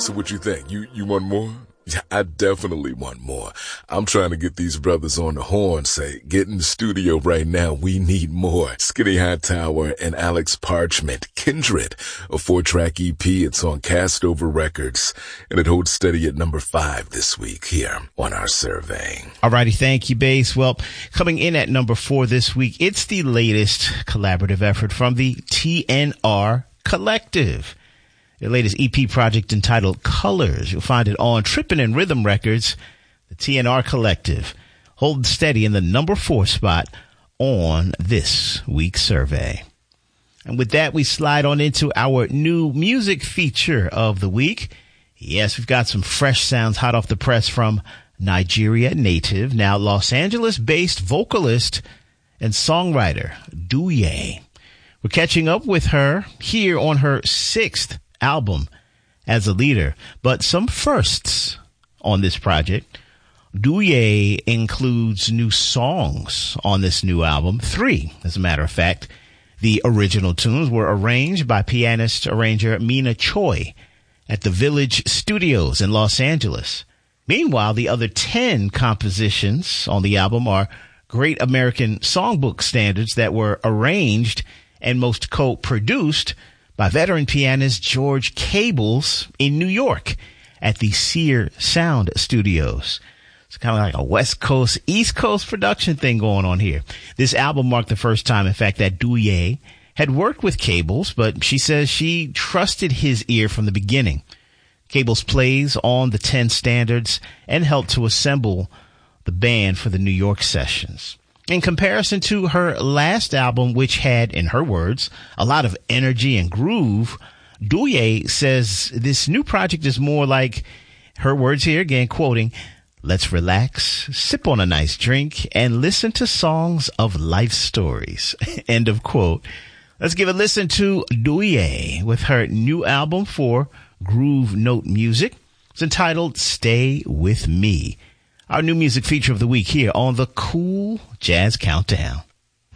So what you think? You want more? Yeah, I definitely want more. I'm trying to get these brothers on the horn, say, get in the studio right now. We need more. Skinny Hightower and Alex Parchment, Kindred, a 4-track EP. It's on Castover Records, and it holds steady at number 5 this week here on our survey. Alrighty, thank you, Bass. Well, coming in at number 4 this week, it's the latest collaborative effort from the TNR Collective. Their latest EP project entitled Colors. You'll find it on Trippin' and Rhythm Records. The TNR Collective holding steady in the number 4 spot on this week's survey. And with that, we slide on into our new music feature of the week. Yes, we've got some fresh sounds hot off the press from Nigeria native, now Los Angeles-based vocalist and songwriter Douye. We're catching up with her here on her 6th album as a leader, but some firsts on this project. Douye includes new songs on this new album, 3, as a matter of fact. The original tunes were arranged by pianist-arranger Mina Choi at the Village Studios in Los Angeles. Meanwhile, the other 10 compositions on the album are Great American Songbook standards that were arranged and most co-produced by veteran pianist George Cables in New York at the Sear Sound Studios. It's kind of like a West Coast, East Coast production thing going on here. This album marked the first time, in fact, that Douye had worked with Cables, but she says she trusted his ear from the beginning. Cables plays on the 10 standards and helped to assemble the band for the New York sessions. In comparison to her last album, which had, in her words, a lot of energy and groove, Douye says this new project is more like, her words here again, quoting, "Let's relax, sip on a nice drink, and listen to songs of life stories." End of quote. Let's give a listen to Douye with her new album for Groove Note Music. It's entitled Stay With Me. Our new music feature of the week here on the Cool Jazz Countdown.